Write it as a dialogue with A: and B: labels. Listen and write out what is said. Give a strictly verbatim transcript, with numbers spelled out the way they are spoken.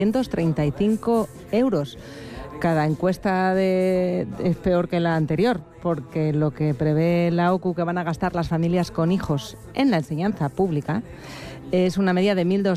A: doscientos treinta y cinco euros. Cada encuesta de, es peor que la anterior, porque lo que prevé la O C U que van a gastar las familias con hijos en la enseñanza pública es una media de mil doscientos